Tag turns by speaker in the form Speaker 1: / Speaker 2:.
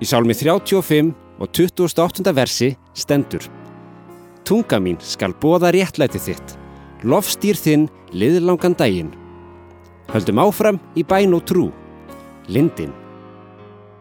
Speaker 1: Í sálmi 35 og 28. versi stendur: Tunga mín skal boða réttlæti þitt, lofstýr þinn liðlangan daginn. Höldum áfram í bæn og trú. Lindin.